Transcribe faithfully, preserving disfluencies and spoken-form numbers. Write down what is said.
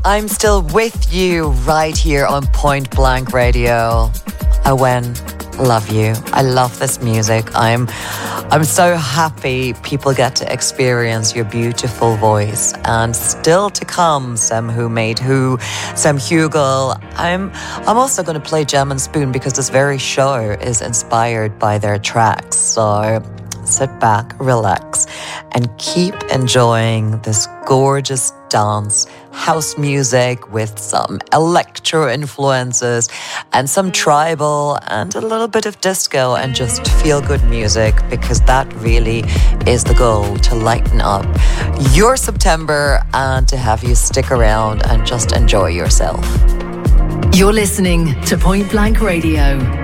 I'm still with you right here on Point Blank Radio. Owen, love you. I love this music. I'm I'm so happy people get to experience your beautiful voice. And still to come, Some Who Made Who, Some Hugo. I'm I'm also going to play Gem and Spoon because this very show is inspired by their tracks. So sit back, relax, and keep enjoying this gorgeous dance, house music with some electro influences and some tribal and a little bit of disco and just feel good music, because that really is the goal, to lighten up your September and to have you stick around and just enjoy yourself. You're listening to Point Blank Radio.